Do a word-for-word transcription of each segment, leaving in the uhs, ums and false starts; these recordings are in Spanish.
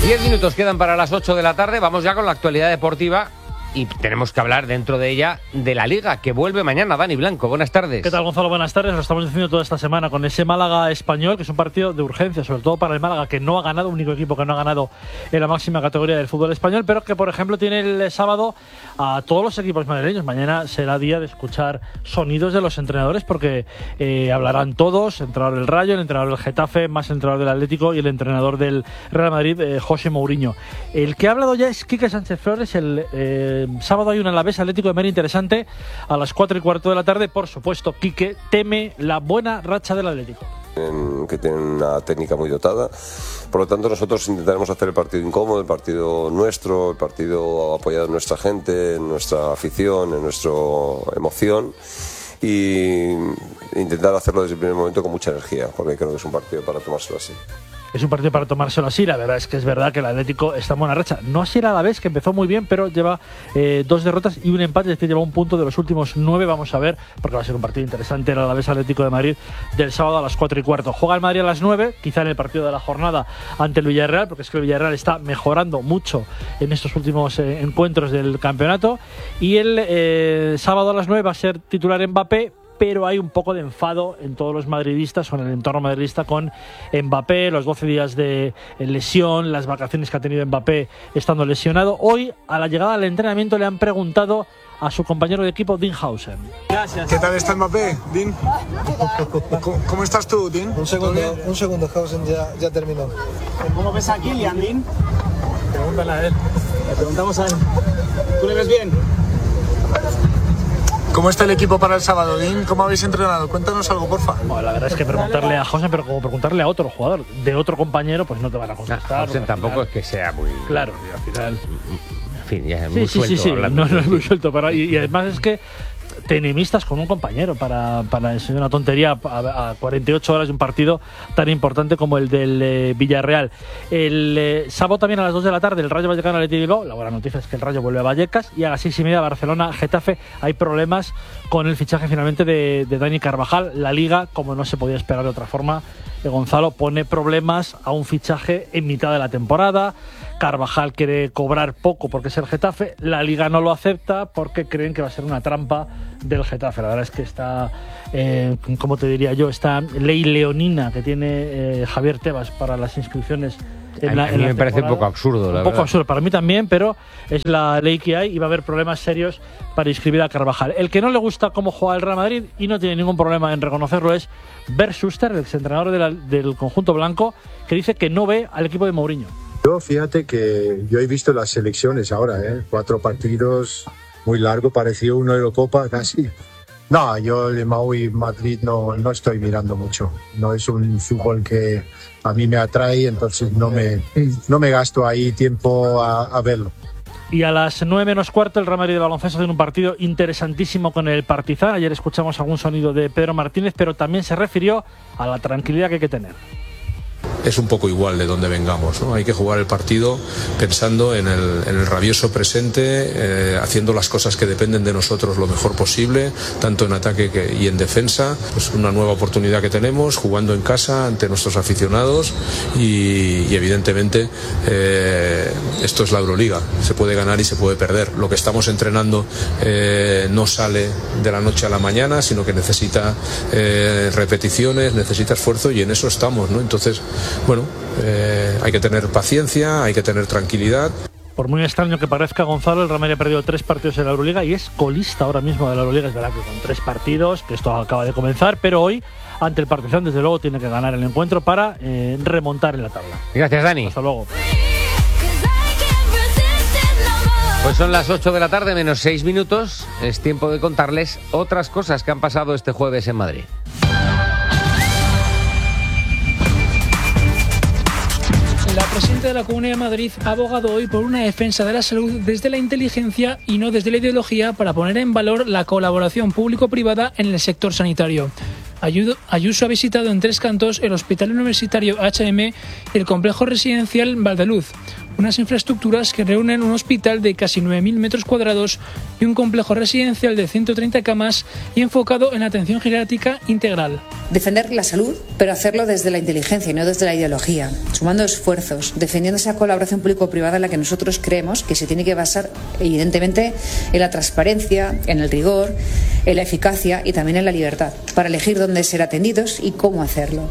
Diez minutos quedan para las ocho de la tarde. Vamos ya con la actualidad deportiva. Y tenemos que hablar dentro de ella de la Liga, que vuelve mañana. Dani Blanco, buenas tardes. ¿Qué tal, Gonzalo? Buenas tardes. Lo estamos diciendo toda esta semana con ese Málaga Español, que es un partido de urgencia, sobre todo para el Málaga, que no ha ganado, único equipo que no ha ganado en la máxima categoría del fútbol español, pero que, por ejemplo, tiene el sábado a todos los equipos madrileños. Mañana será día de escuchar sonidos de los entrenadores, porque eh, hablarán todos, el entrenador del Rayo, el entrenador del Getafe, más el entrenador del Atlético y el entrenador del Real Madrid, eh, José Mourinho. El que ha hablado ya es Quique Sánchez Flores. El eh, sábado hay un Alavés Atlético de Madrid interesante a las cuatro y cuarto de la tarde. Por supuesto, Quique teme la buena racha del Atlético, que tienen una técnica muy dotada. Por lo tanto, nosotros intentaremos hacer el partido incómodo, el partido nuestro, el partido apoyado en nuestra gente, en nuestra afición, en nuestra emoción, y intentar hacerlo desde el primer momento con mucha energía, porque creo que es un partido para tomárselo así. Es un partido para tomárselo así. La verdad es que es verdad que el Atlético está en buena racha. No así el Alavés, que empezó muy bien, pero lleva eh, dos derrotas y un empate, es decir, lleva un punto de los últimos nueve. Vamos a ver, porque va a ser un partido interesante el Alavés Atlético de Madrid del sábado a las cuatro y cuarto. Juega el Madrid a las nueve, quizá en el partido de la jornada ante el Villarreal, porque es que el Villarreal está mejorando mucho en estos últimos eh, encuentros del campeonato. Y el eh, sábado a las nueve va a ser titular Mbappé, pero hay un poco de enfado en todos los madridistas o en el entorno madridista con Mbappé, los doce días de lesión, las vacaciones que ha tenido Mbappé estando lesionado. Hoy, a la llegada al entrenamiento, le han preguntado a su compañero de equipo, Dean Howson. Gracias. ¿Qué tal está Mbappé, Dean? ¿Cómo, ¿Cómo estás tú, Dean? Un segundo, un segundo, Howson ya, ya terminó. ¿Cómo ves a Kylian, Dean? Pregúntale a él. Le preguntamos a él. ¿Tú le ves bien? ¿Cómo está el equipo para el sábado, Dean? ¿Cómo habéis entrenado? Cuéntanos algo, porfa. Bueno, la verdad es que preguntarle a José, pero como preguntarle a otro jugador de otro compañero, pues no te van a contestar. José tampoco final, es que sea muy... Claro, y al final... En fin, ya es sí, muy sí, suelto. Sí, sí, hablando. no, no es muy suelto. Pero, y, y además es que te enemistas con un compañero para, para es una tontería a, a cuarenta y ocho horas de un partido tan importante como el del eh, Villarreal. El eh, sábado también a las dos de la tarde el Rayo Vallecano al Athletic Bilbao. La buena noticia es que el Rayo vuelve a Vallecas, y a las seis y media Barcelona Getafe. Hay problemas con el fichaje finalmente de, de Dani Carvajal. La Liga, como no se podía esperar de otra forma, de Gonzalo, pone problemas a un fichaje en mitad de la temporada. Carvajal quiere cobrar poco porque es el Getafe, la Liga no lo acepta porque creen que va a ser una trampa del Getafe. La verdad es que está, eh, como te diría yo, esta ley leonina que tiene eh, Javier Tebas para las inscripciones en la, a mí en la me parece un poco absurdo, la un verdad. poco absurdo para mí también, pero es la ley que hay y va a haber problemas serios para inscribir a Carvajal. El que no le gusta cómo juega el Real Madrid y no tiene ningún problema en reconocerlo es Bert Schuster, el exentrenador de la, del conjunto blanco, que dice que no ve al equipo de Mourinho. Yo, fíjate que yo he visto las selecciones ahora, ¿eh? Cuatro partidos, muy largo, pareció una Eurocopa casi. No, yo de Mau y Madrid no, no estoy mirando mucho. No es un fútbol que a mí me atrae, entonces no me, no me gasto ahí tiempo a, a verlo. Y a las nueve menos cuarto el Real Madrid de baloncesto tiene un partido interesantísimo con el Partizan. Ayer escuchamos algún sonido de Pedro Martínez, pero también se refirió a la tranquilidad que hay que tener. Es un poco igual de donde vengamos, ¿no? Hay que jugar el partido pensando en el, en el rabioso presente, eh, haciendo las cosas que dependen de nosotros lo mejor posible, tanto en ataque que, y en defensa. Pues una nueva oportunidad que tenemos, jugando en casa ante nuestros aficionados y, y evidentemente eh, esto es la Euroliga, se puede ganar y se puede perder. Lo que estamos entrenando eh, no sale de la noche a la mañana, sino que necesita eh, repeticiones, necesita esfuerzo, y en eso estamos, ¿no? Entonces, bueno, eh, hay que tener paciencia, hay que tener tranquilidad. Por muy extraño que parezca, Gonzalo, el Real Madrid ha perdido tres partidos en la Euroliga y es colista ahora mismo de la Euroliga. Es verdad que con tres partidos, que esto acaba de comenzar, pero hoy, ante el Partizan, desde luego tiene que ganar el encuentro para eh, remontar en la tabla. Gracias, Dani. Hasta luego. Pues son las ocho de la tarde, menos seis minutos. Es tiempo de contarles otras cosas que han pasado este jueves en Madrid. La presidenta de la Comunidad de Madrid ha abogado hoy por una defensa de la salud desde la inteligencia y no desde la ideología, para poner en valor la colaboración público-privada en el sector sanitario. Ayuso ha visitado en Tres Cantos el Hospital Universitario H M y el complejo residencial Valdeluz, unas infraestructuras que reúnen un hospital de casi nueve mil metros cuadrados y un complejo residencial de ciento treinta camas y enfocado en la atención geriátrica integral. Defender la salud, pero hacerlo desde la inteligencia y no desde la ideología, sumando esfuerzos, defendiendo esa colaboración público-privada en la que nosotros creemos que se tiene que basar, evidentemente, en la transparencia, en el rigor, en la eficacia y también en la libertad, para elegir dónde ser atendidos y cómo hacerlo.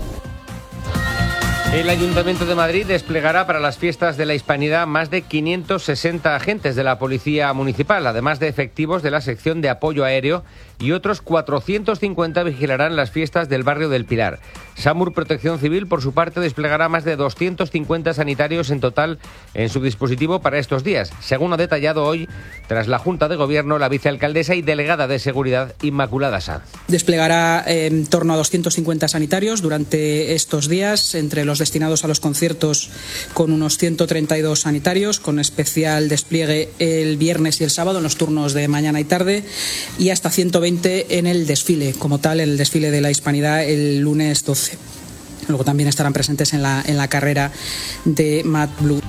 El Ayuntamiento de Madrid desplegará para las fiestas de la Hispanidad más de quinientos sesenta agentes de la Policía Municipal, además de efectivos de la sección de apoyo aéreo, y otros cuatrocientos cincuenta vigilarán las fiestas del barrio del Pilar. SAMUR Protección Civil, por su parte, desplegará más de doscientos cincuenta sanitarios en total en su dispositivo para estos días, según ha detallado hoy, tras la Junta de Gobierno, la vicealcaldesa y delegada de Seguridad, Inmaculada Sanz. Desplegará eh, en torno a doscientos cincuenta sanitarios durante estos días, entre los destinados a los conciertos con unos ciento treinta y dos sanitarios, con especial despliegue el viernes y el sábado en los turnos de mañana y tarde, y hasta ciento veinte en el desfile, como tal, el desfile de la Hispanidad el lunes doce. Luego también estarán presentes en la, en la carrera de Mad Blue.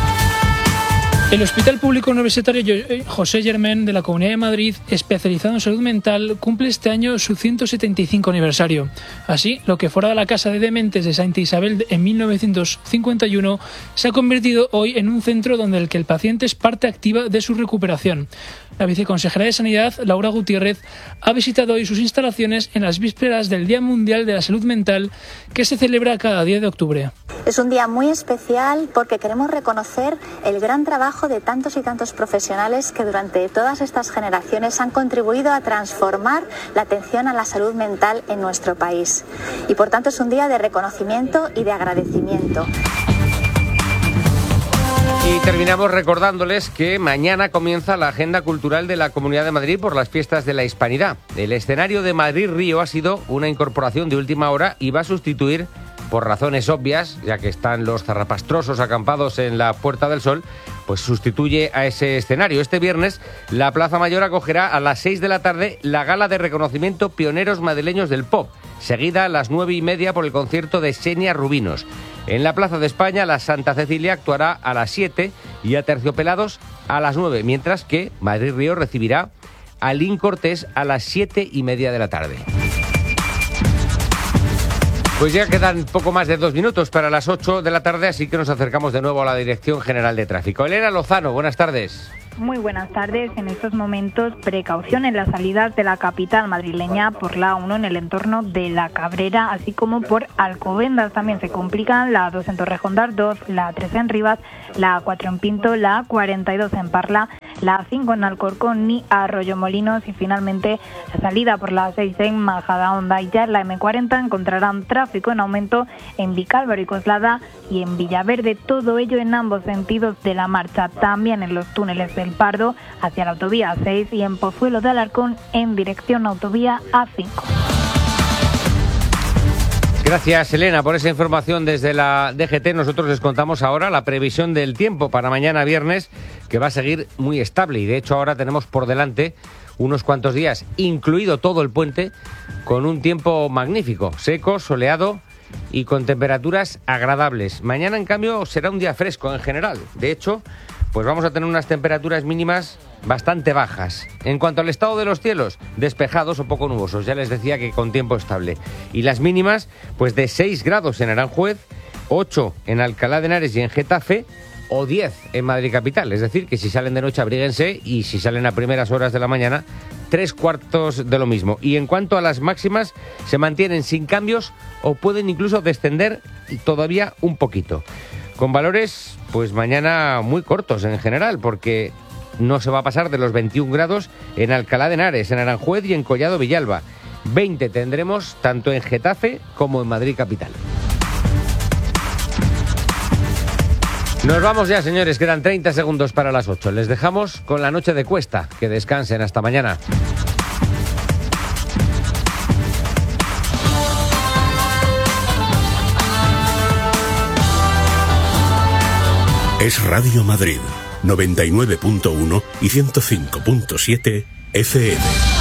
El Hospital Público Universitario José Germán de la Comunidad de Madrid, especializado en salud mental, cumple este año su ciento setenta y cinco aniversario. Así, lo que fuera de la Casa de Dementes de Santa Isabel en mil novecientos cincuenta y uno se ha convertido hoy en un centro donde el que el paciente es parte activa de su recuperación. La viceconsejera de Sanidad, Laura Gutiérrez, ha visitado hoy sus instalaciones en las vísperas del Día Mundial de la Salud Mental, que se celebra cada diez de octubre. Es un día muy especial porque queremos reconocer el gran trabajo de tantos y tantos profesionales que durante todas estas generaciones han contribuido a transformar la atención a la salud mental en nuestro país. Y por tanto es un día de reconocimiento y de agradecimiento. Y terminamos recordándoles que mañana comienza la agenda cultural de la Comunidad de Madrid por las fiestas de la Hispanidad. El escenario de Madrid Río ha sido una incorporación de última hora y va a sustituir, por razones obvias, ya que están los zarrapastrosos acampados en la Puerta del Sol, pues sustituye a ese escenario. Este viernes la Plaza Mayor acogerá a las seis de la tarde la gala de reconocimiento Pioneros Madrileños del Pop, seguida a las nueve y media por el concierto de Xenia Rubinos. En la Plaza de España, la Santa Cecilia actuará a las siete y a Terciopelados a las nueve, mientras que Madrid Río recibirá a Lin Cortés a las siete y media de la tarde. Pues ya quedan poco más de dos minutos para las ocho de la tarde, así que nos acercamos de nuevo a la Dirección General de Tráfico. Elena Lozano, buenas tardes. Muy buenas tardes. En estos momentos, precaución en las salidas de la capital madrileña por la A uno en el entorno de La Cabrera, así como por Alcobendas. También se complican la A dos en Torrejón de Ardoz, la A tres en Rivas, la A cuatro en Pinto, la A cuarenta y dos en Parla, la A cinco en Alcorcón y Arroyomolinos, y finalmente la salida por la A seis en Majadahonda. Y ya en la eme cuarenta encontrarán tráfico en aumento en Vicálvaro y Coslada y en Villaverde, todo ello en ambos sentidos de la marcha. También en los túneles del Pardo hacia la autovía A seis y en Pozuelo de Alarcón en dirección autovía A cinco. Gracias, Elena, por esa información desde la D G T. Nosotros les contamos ahora la previsión del tiempo para mañana viernes, que va a seguir muy estable, y de hecho ahora tenemos por delante unos cuantos días, incluido todo el puente, con un tiempo magnífico, seco, soleado y con temperaturas agradables. Mañana, en cambio, será un día fresco en general. De hecho, pues vamos a tener unas temperaturas mínimas bastante bajas. En cuanto al estado de los cielos, despejados o poco nubosos, ya les decía que con tiempo estable. Y las mínimas, pues de seis grados en Aranjuez, ocho en Alcalá de Henares y en Getafe, o diez en Madrid capital. Es decir, que si salen de noche abríguense, y si salen a primeras horas de la mañana, tres cuartos de lo mismo. Y en cuanto a las máximas, se mantienen sin cambios o pueden incluso descender todavía un poquito. Con valores, pues mañana muy cortos en general, porque no se va a pasar de los veintiún grados en Alcalá de Henares, en Aranjuez y en Collado Villalba. veinte tendremos tanto en Getafe como en Madrid capital. Nos vamos ya, señores, quedan treinta segundos para las ocho. Les dejamos con la noche de Cuesta. Que descansen, hasta mañana. Es Radio Madrid, noventa y nueve punto uno y ciento cinco punto siete F M.